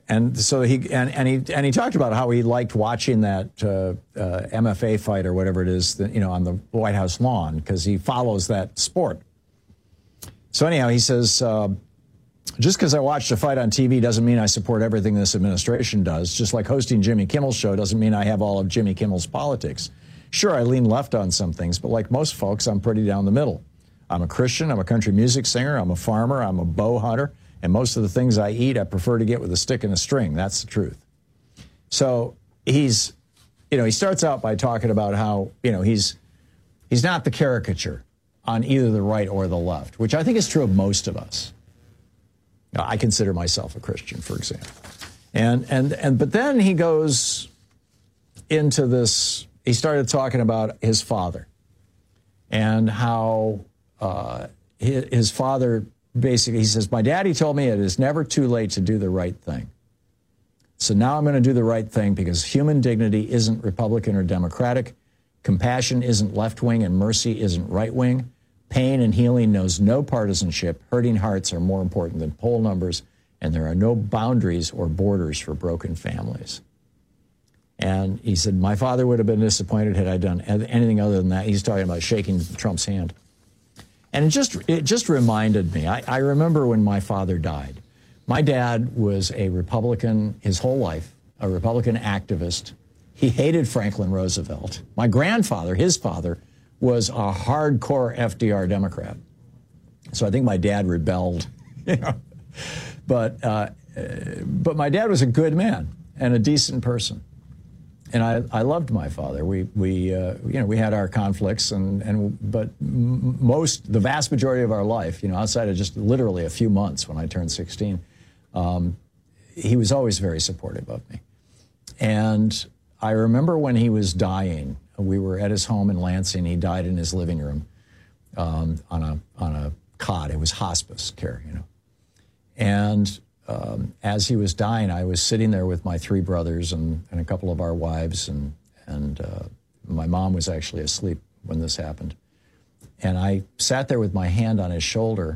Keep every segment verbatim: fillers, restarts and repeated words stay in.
And so he and, and he and he talked about how he liked watching that uh, uh, M F A fight or whatever it is, that, you know, on the White House lawn, because he follows that sport. So anyhow, he says, uh, just because I watched a fight on T V doesn't mean I support everything this administration does. Just like hosting Jimmy Kimmel's show doesn't mean I have all of Jimmy Kimmel's politics. Sure, I lean left on some things, but like most folks, I'm pretty down the middle. I'm a Christian, I'm a country music singer, I'm a farmer, I'm a bow hunter. And most of the things I eat, I prefer to get with a stick and a string. That's the truth. So he's, you know, he starts out by talking about how, you know, he's he's not the caricature on either the right or the left, which I think is true of most of us. Now, I consider myself a Christian, for example. And and and but then he goes into this, he started talking about his father and how uh, his, his father basically, he says, my daddy told me it is never too late to do the right thing. So now I'm going to do the right thing because human dignity isn't Republican or Democratic. Compassion isn't left-wing and mercy isn't right-wing. Pain and healing knows no partisanship. Hurting hearts are more important than poll numbers, and there are no boundaries or borders for broken families. And he said, my father would have been disappointed had I done anything other than that. He's talking about shaking Trump's hand. And it just it just reminded me, I, I remember when my father died. My dad was a Republican his whole life, a Republican activist. He hated Franklin Roosevelt. My grandfather, his father, was a hardcore F D R Democrat. So I think my dad rebelled, you know. But, uh, but my dad was a good man and a decent person. And I, I loved my father. We, we uh, you know, we had our conflicts, and, and but most, the vast majority of our life, you know, outside of just literally a few months when I turned sixteen, um, he was always very supportive of me. And I remember when he was dying, we were at his home in Lansing. He died in his living room um, on a on a cot. It was hospice care, you know. And Um, as he was dying, I was sitting there with my three brothers and, and a couple of our wives, and and uh, my mom was actually asleep when this happened. And I sat there with my hand on his shoulder,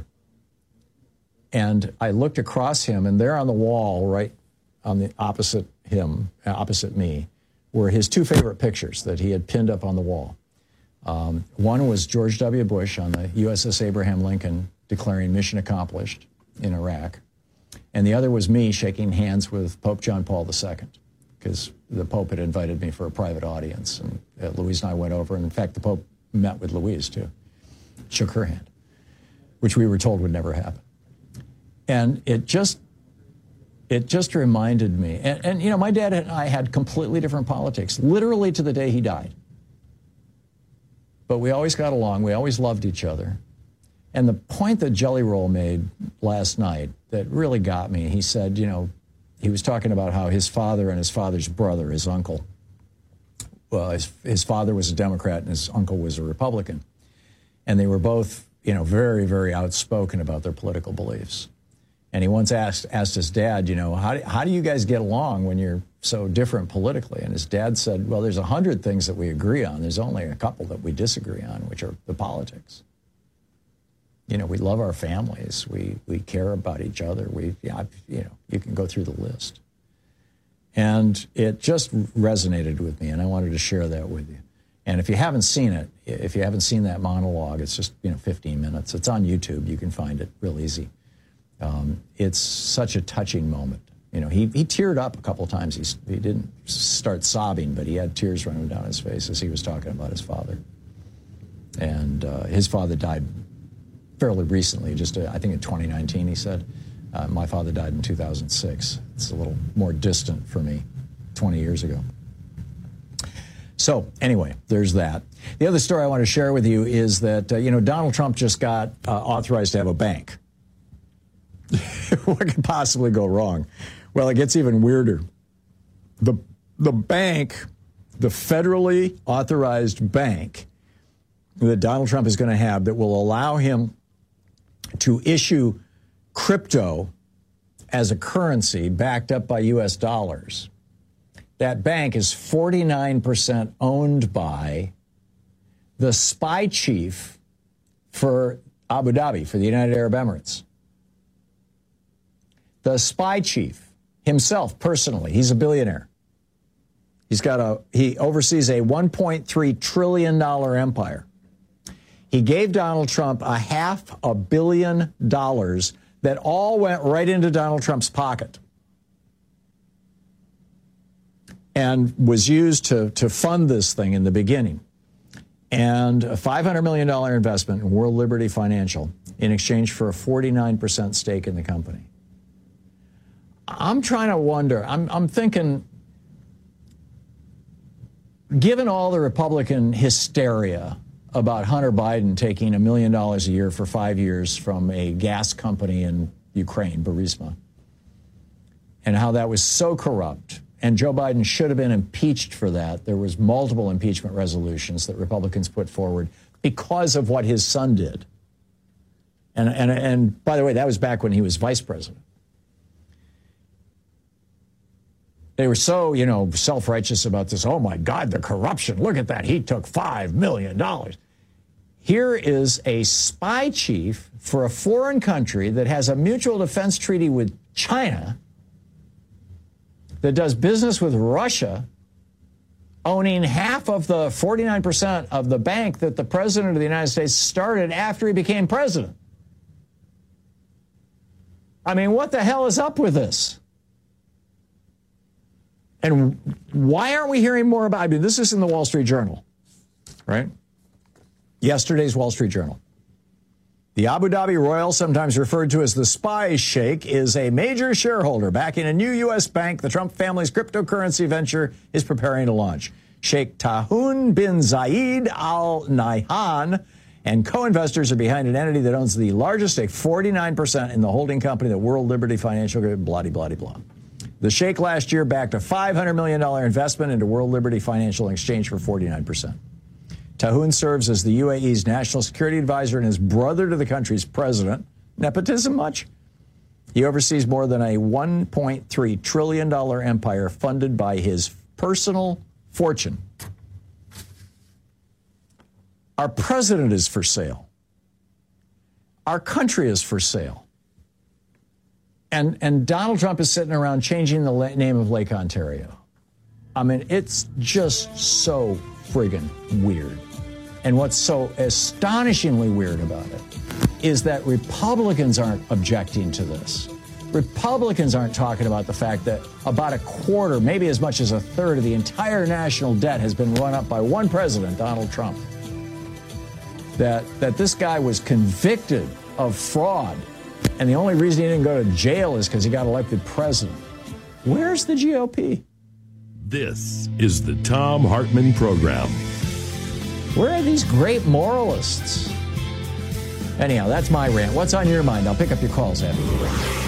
and I looked across him, and there on the wall, right on the opposite him, opposite me, were his two favorite pictures that he had pinned up on the wall. Um, one was George W. Bush on the U S S Abraham Lincoln declaring mission accomplished in Iraq. And the other was me shaking hands with Pope John Paul the Second, because the Pope had invited me for a private audience. And uh, Louise and I went over, and in fact, the Pope met with Louise, too, shook her hand, which we were told would never happen. And it just, it just reminded me, and, and you know, my dad and I had completely different politics, literally to the day he died. But we always got along, we always loved each other. And the point that Jelly Roll made last night that really got me, he said, you know, he was talking about how his father and his father's brother, his uncle, well, his, his father was a Democrat and his uncle was a Republican. And they were both, you know, very, very outspoken about their political beliefs. And he once asked asked his dad, you know, how do, how do you guys get along when you're so different politically? And his dad said, well, there's a hundred things that we agree on. There's only a couple that we disagree on, which are the politics. You know, we love our families. We we care about each other. We, yeah, you know, you can go through the list. And it just resonated with me, and I wanted to share that with you. And if you haven't seen it, if you haven't seen that monologue, it's just, you know, fifteen minutes. It's on YouTube. You can find it real easy. Um, it's such a touching moment. You know, he, he teared up a couple of times. He, he didn't start sobbing, but he had tears running down his face as he was talking about his father. And uh, his father died fairly recently, just uh, I think in twenty nineteen, he said. Uh, my father died in two thousand six. It's a little more distant for me, twenty years ago. So anyway, there's that. The other story I want to share with you is that, uh, you know, Donald Trump just got uh, authorized to have a bank. What could possibly go wrong? Well, it gets even weirder. The, the bank, the federally authorized bank that Donald Trump is going to have that will allow him to issue crypto as a currency backed up by U S dollars. That bank is forty-nine percent owned by the spy chief for Abu Dhabi, for the United Arab Emirates. The spy chief himself personally. He's a billionaire. He's got a, he oversees a one point three trillion dollars empire. He gave Donald Trump a half a billion dollars that all went right into Donald Trump's pocket and was used to, to fund this thing in the beginning. And a five hundred million dollars investment in World Liberty Financial in exchange for a forty-nine percent stake in the company. I'm trying to wonder, I'm, I'm thinking, given all the Republican hysteria about Hunter Biden taking a million dollars a year for five years from a gas company in Ukraine, Burisma, and how that was so corrupt, and Joe Biden should have been impeached for that. There was multiple impeachment resolutions that Republicans put forward because of what his son did. And, and, and by the way, that was back when he was vice president. They were so, you know, self-righteous about this. Oh, my God, the corruption. Look at that. He took five million dollars. Here is a spy chief for a foreign country that has a mutual defense treaty with China, that does business with Russia, owning half of the forty-nine percent of the bank that the president of the United States started after he became president. I mean, what the hell is up with this? And why aren't we hearing more about it? I mean, this is in the Wall Street Journal, right? Yesterday's Wall Street Journal. The Abu Dhabi Royal, sometimes referred to as the Spy Sheikh, is a major shareholder backing a new U S bank the Trump family's cryptocurrency venture is preparing to launch. Sheikh Tahoon bin Zayed Al Nahyan and co-investors are behind an entity that owns the largest stake, forty-nine percent, in the holding company, the World Liberty Financial Group, blah, blah, blah, blah. The Sheikh last year backed a five hundred million dollars investment into World Liberty Financial in exchange for forty-nine percent. Tahoon serves as the U A E's national security advisor and is brother to the country's president. Nepotism much? He oversees more than a one point three trillion dollars empire funded by his personal fortune. Our president is for sale. Our country is for sale. And, and Donald Trump is sitting around changing the la- name of Lake Ontario. I mean, it's just so friggin' weird. And what's so astonishingly weird about it is that Republicans aren't objecting to this. Republicans aren't talking about the fact that about a quarter, maybe as much as a third of the entire national debt has been run up by one president, Donald Trump. That, that this guy was convicted of fraud, and the only reason he didn't go to jail is because he got elected president. Where's the G O P? This is the Thom Hartmann Program. Where are these great moralists? Anyhow, that's my rant. What's on your mind? I'll pick up your calls after the break.